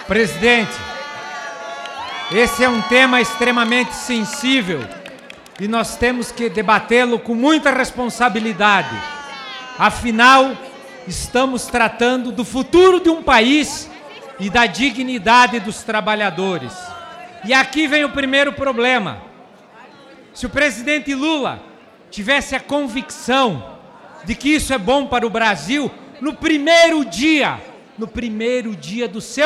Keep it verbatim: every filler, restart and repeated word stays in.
Presidente, esse é um tema extremamente sensível e nós temos que debatê-lo com muita responsabilidade. Afinal, estamos tratando do futuro de um país e da dignidade dos trabalhadores. E aqui vem o primeiro problema. Se o presidente Lula tivesse a convicção de que isso é bom para o Brasil, no primeiro dia, no primeiro dia do seu